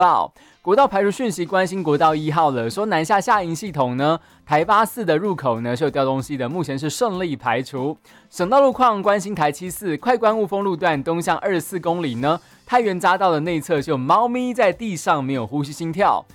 报，国道排除讯息，关心国道1号了，说南下下营系统呢，台84的入口呢是有掉东西的，目前是顺利排除。省道路况关心台74快关雾峰路段东向24公里呢，太原匝道的内侧就有猫咪在地上没有呼吸心跳，